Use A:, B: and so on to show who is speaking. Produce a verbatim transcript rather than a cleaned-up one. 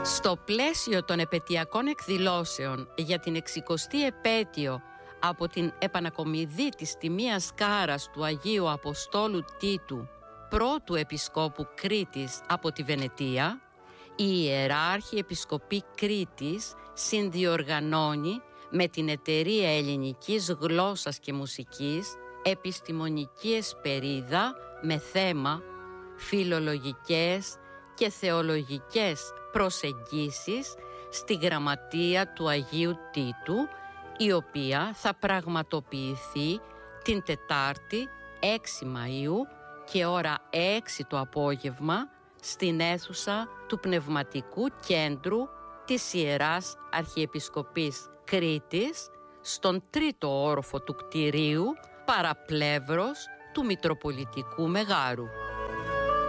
A: Στο πλαίσιο των επετειακών εκδηλώσεων για την εξηκοστή επέτειο από την επανακομιδή της τιμίας κάρας του Αγίου Αποστόλου Τίτου, πρώτου Επισκόπου Κρήτης από τη Βενετία, η Ιεράρχη Επισκοπή Κρήτης συνδιοργανώνει με την Εταιρεία Ελληνικής Γλώσσας και Μουσικής επιστημονική εσπερίδα με θέμα φιλολογικές και θεολογικές προσεγγίσεις στη γραμματεία του Αγίου Τίτου, η οποία θα πραγματοποιηθεί την Τετάρτη έξι Μαΐου και ώρα έξι το απόγευμα στην αίθουσα του Πνευματικού Κέντρου της Ιεράς Αρχιεπισκοπής Κρήτης, στον τρίτο όροφο του κτηρίου, παραπλεύρος του Μητροπολιτικού Μεγάρου.